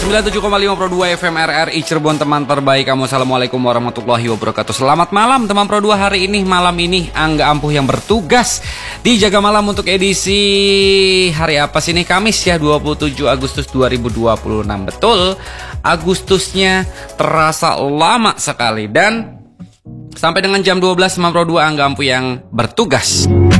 97,5 Pro 2 FM RRI Cirebon, teman terbaik kamu. Assalamualaikum warahmatullahi wabarakatuh. Selamat malam teman Pro 2. Hari ini, malam ini Angga Ampuh yang bertugas di Jaga Malam untuk edisi hari apa sih ini? Kamis ya, 27 Agustus 2026. Betul, Agustusnya terasa lama sekali. Dan sampai dengan jam 12 teman Pro 2 Angga Ampuh yang bertugas.